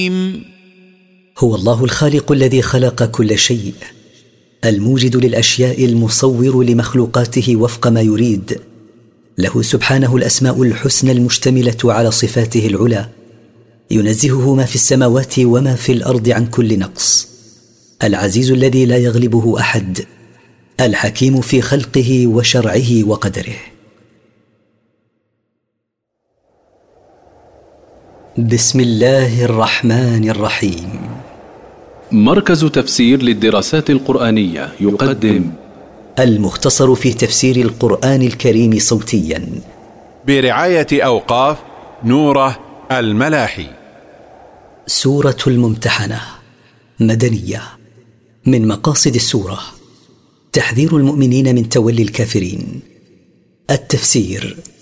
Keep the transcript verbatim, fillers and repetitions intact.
هو الله الخالق الذي خلق كل شيء، الموجد للأشياء، المصور لمخلوقاته وفق ما يريد. له سبحانه الأسماء الحسنى المشتملة على صفاته العلى، ينزهه ما في السماوات وما في الأرض عن كل نقص، العزيز الذي لا يغلبه أحد، الحكيم في خلقه وشرعه وقدره. بسم الله الرحمن الرحيم. مركز تفسير للدراسات القرآنية يقدم المختصر في تفسير القرآن الكريم صوتيا برعاية أوقاف نوره الملاحي. سورة الممتحنة مدنية. من مقاصد السورة تحذير المؤمنين من تولي الكافرين. التفسير: